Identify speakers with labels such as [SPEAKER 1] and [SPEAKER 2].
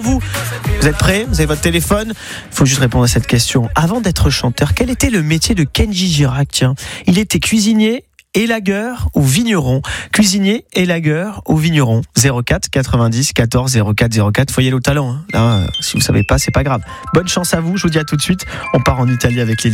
[SPEAKER 1] Vous êtes prêts? Vous avez votre téléphone? Il faut juste répondre à cette question. Avant d'être chanteur, quel était le métier de Kenji Girac? Tiens, il était cuisinier, élagueur ou vigneron? Cuisinier, élagueur ou vigneron? 04 90 14 04 04. Foyez le talent. Hein. Là, si vous savez pas, c'est pas grave. Bonne chance à vous. Je vous dis à tout de suite. On part en Italie avec les